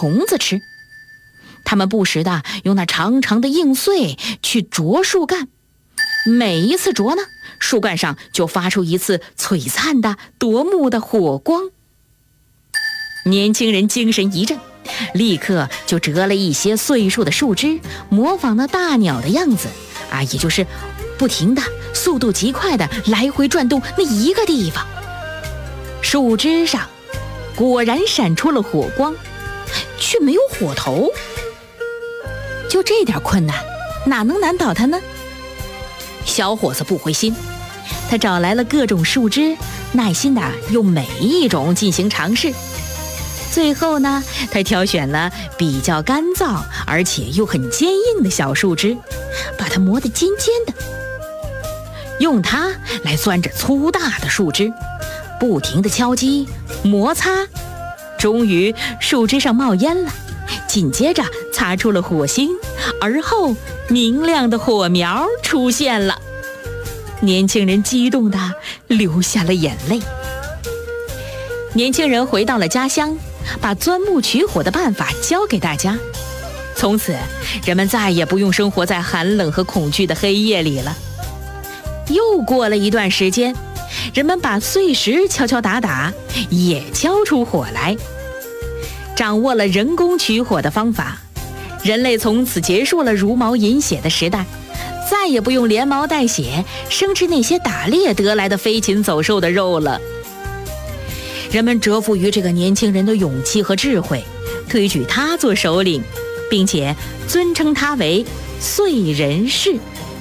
虫子吃。他们不时地用那长长的硬穗去啄树干，每一次啄呢，树干上就发出一次璀璨的夺目的火光。年轻人精神一振，立刻就折了一些碎树的树枝，模仿那大鸟的样子也就是不停的速度极快的来回转动那一个地方。树枝上果然闪出了火光，却没有火头。就这点困难，哪能难倒他呢？小伙子不灰心，他找来了各种树枝，耐心地用每一种进行尝试。最后呢，他挑选了比较干燥而且又很坚硬的小树枝，把它磨得尖尖的，用它来钻着粗大的树枝，不停地敲击摩擦，终于树枝上冒烟了，紧接着擦出了火星，而后明亮的火苗出现了。年轻人激动地流下了眼泪。年轻人回到了家乡，把钻木取火的办法教给大家。从此，人们再也不用生活在寒冷和恐惧的黑夜里了。又过了一段时间，人们把碎石敲敲打打，也敲出火来。掌握了人工取火的方法，人类从此结束了茹毛饮血的时代，再也不用连毛带血生吃那些打猎得来的飞禽走兽的肉了。人们折服于这个年轻人的勇气和智慧，推举他做首领，并且尊称他为燧人氏。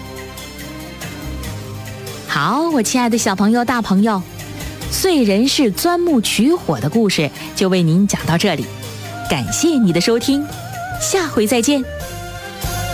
好，我亲爱的小朋友大朋友，燧人氏钻木取火的故事就为您讲到这里，感谢你的收听，下回再见。